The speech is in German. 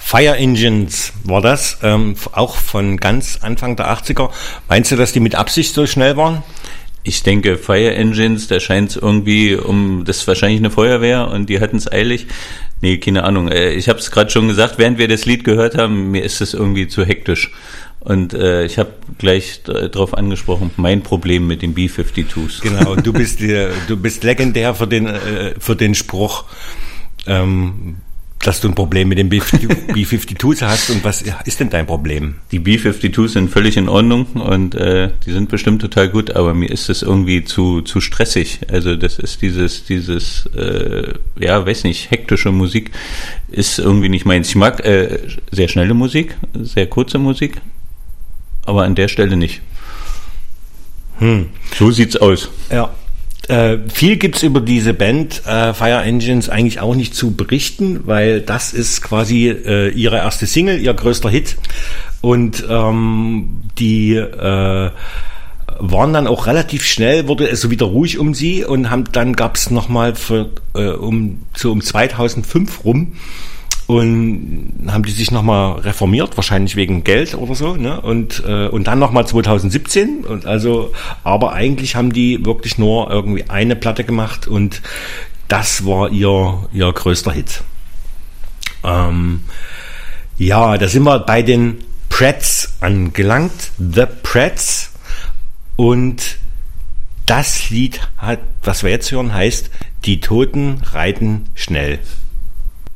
Fire Engines war das, auch von ganz Anfang der 80er. Meinst du, dass die mit Absicht so schnell waren? Ich denke, Fire Engines, da scheint es irgendwie das ist wahrscheinlich eine Feuerwehr und die hatten es eilig. Nee, keine Ahnung. Ich habe es gerade schon gesagt, während wir das Lied gehört haben, mir ist es irgendwie zu hektisch. Und ich habe gleich darauf angesprochen, mein Problem mit den B-52s. Genau, du bist legendär für den Spruch, dass du ein Problem mit den B-52s hast. Und was ist denn dein Problem? Die B-52s sind völlig in Ordnung und die sind bestimmt total gut, aber mir ist das irgendwie zu stressig. Also das ist dieses weiß nicht, hektische Musik ist irgendwie nicht meins. Ich mag sehr schnelle Musik, sehr kurze Musik, aber an der Stelle nicht. So sieht's aus. Ja. Viel gibt's über diese Band Fire Engines eigentlich auch nicht zu berichten, weil das ist quasi ihre erste Single, ihr größter Hit. Und die waren dann auch relativ schnell, wurde es so wieder ruhig um sie und dann gab's nochmal um 2005 rum. Und haben die sich nochmal reformiert, wahrscheinlich wegen Geld oder so, ne? Und dann nochmal 2017. Und aber eigentlich haben die wirklich nur irgendwie eine Platte gemacht und das war ihr größter Hit. Da sind wir bei den Pretz angelangt. The Pretz. Und das Lied was wir jetzt hören, heißt Die Toten reiten schnell.